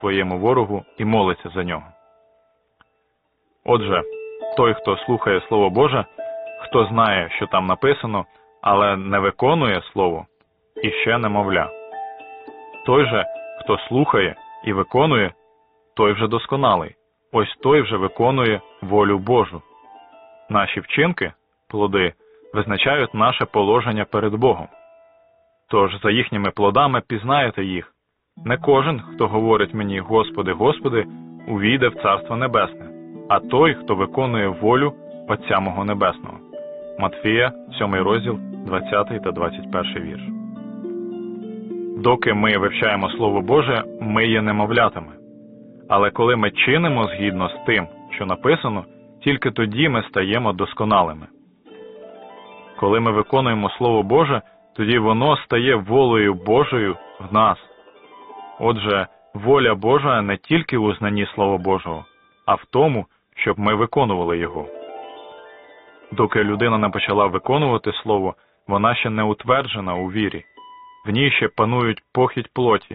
своєму ворогу і молиться за нього. Отже, той, хто слухає Слово Боже, хто знає, що там написано, але не виконує Слово, іще немовля. Той же, хто слухає і виконує, той вже досконалий. Ось той вже виконує волю Божу. Наші вчинки, плоди, визначають наше положення перед Богом. Тож за їхніми плодами пізнаєте їх. Не кожен, хто говорить мені «Господи, Господи», увійде в Царство Небесне, а той, хто виконує волю Отця мого Небесного. Матфія, 7 розділ, 20 та 21 вірш. Доки ми вивчаємо Слово Боже, ми є немовлятами. Але коли ми чинимо згідно з тим, що написано, тільки тоді ми стаємо досконалими. Коли ми виконуємо Слово Боже, тоді воно стає волею Божою в нас. Отже, воля Божа не тільки у знанні Слова Божого, а в тому, щоб ми виконували його. Доки людина не почала виконувати Слово, вона ще не утверджена у вірі. В ній ще панують похідь плоті.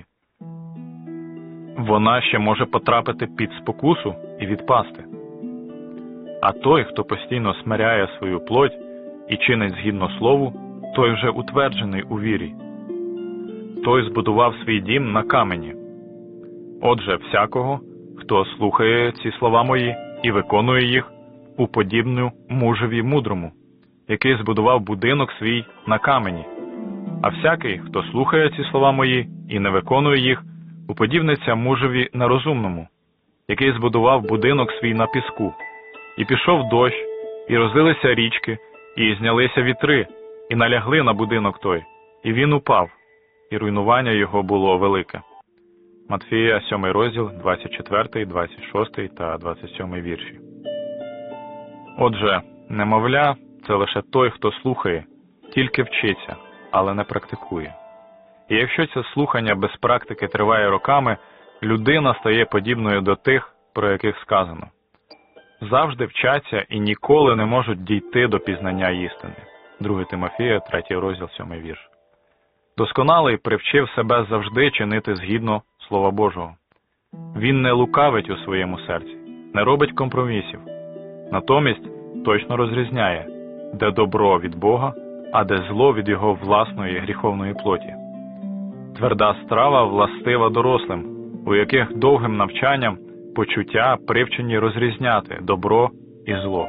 Вона ще може потрапити під спокусу і відпасти. А той, хто постійно смиряє свою плоть і чинить згідно Слову, той вже утверджений у вірі. Той збудував свій дім на камені. Отже, всякого, хто слухає ці слова мої і виконує їх, уподібню мужеві мудрому, який збудував будинок свій на камені. А всякий, хто слухає ці слова мої і не виконує їх, уподібниться мужеві нерозумному, який збудував будинок свій на піску. І пішов дощ, і розлилися річки, і знялися вітри, і налягли на будинок той, і він упав, і руйнування його було велике. Матфія, 7 розділ, 24, 26 та 27 вірші. Отже, немовля – це лише той, хто слухає, тільки вчиться, але не практикує. І якщо це слухання без практики триває роками, людина стає подібною до тих, про яких сказано. Завжди вчаться і ніколи не можуть дійти до пізнання істини. 2 Тимофія, 3 розділ, 7 вірш. Досконалий привчив себе завжди чинити згідно Слова Божого. Він не лукавить у своєму серці, не робить компромісів. Натомість точно розрізняє, де добро від Бога, а де зло від його власної гріховної плоті. Тверда страва властива дорослим, у яких довгим навчанням почуття привчені розрізняти добро і зло.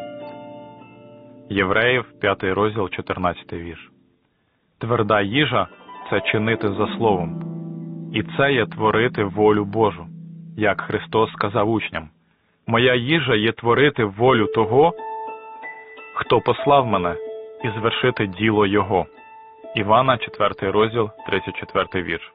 Євреїв, 5 розділ, 14 вірш. Тверда їжа – це чинити за Словом. І це є творити волю Божу, як Христос сказав учням. «Моя їжа є творити волю того, хто послав мене, і звершити діло Його». Івана, 4 розділ, 34 вірш.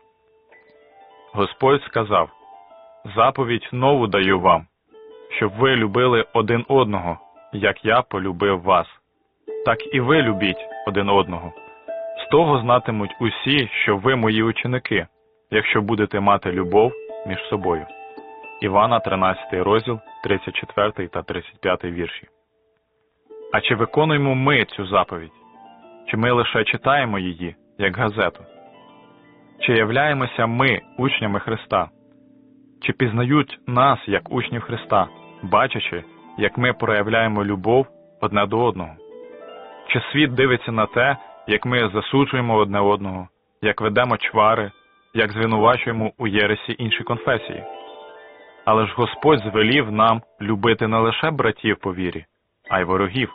Господь сказав: «Заповідь нову даю вам, щоб ви любили один одного, як я полюбив вас. Так і ви любіть один одного. З того знатимуть усі, що ви мої ученики, якщо будете мати любов між собою». Івана, 13 розділ, 34 та 35 вірші. А чи виконуємо ми цю заповідь? Чи ми лише читаємо її, як газету? Чи являємося ми учнями Христа? Чи пізнають нас, як учнів Христа, бачачи, як ми проявляємо любов одне до одного? Чи світ дивиться на те, як ми засуджуємо одне одного, як ведемо чвари, як звинувачуємо у єресі інші конфесії? Але ж Господь звелів нам любити не лише братів по вірі, а й ворогів.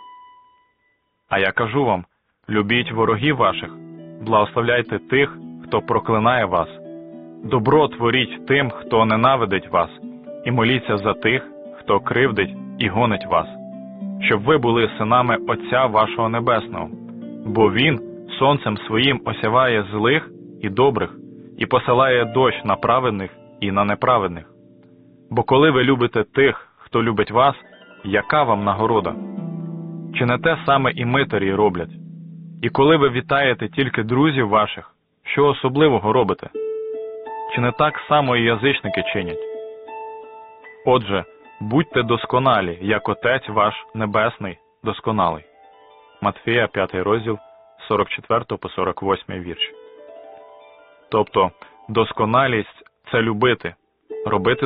А я кажу вам, любіть ворогів ваших, благословляйте тих, хто проклинає вас. Добро творіть тим, хто ненавидить вас, і моліться за тих, хто кривдить і гонить вас, щоб ви були синами Отця вашого Небесного, бо Він сонцем своїм осяває злих і добрих, і посилає дощ на праведних і на неправедних. Бо коли ви любите тих, хто любить вас, яка вам нагорода? Чи не те саме і митарі роблять? І коли ви вітаєте тільки друзів ваших, що особливого робите? Чи не так само і язичники чинять? Отже, будьте досконалі, як Отець ваш Небесний досконалий. Матфія, 5 розділ, 44 по 48 вірші. Тобто, досконалість – це любити, робити